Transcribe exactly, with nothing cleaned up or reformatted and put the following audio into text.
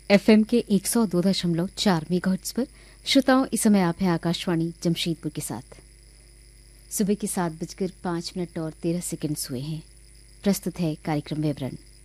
FM के एक सौ दो दशमलव चार मेगाहर्ट्ज पर श्रोताओं इस समय आप हैं आकाशवाणी जमशेदपुर के साथ। सुबह के सात बजकर पांच मिनट और तेरह सेकंड हुए हैं। प्रस्तुत है कार्यक्रम विवरण।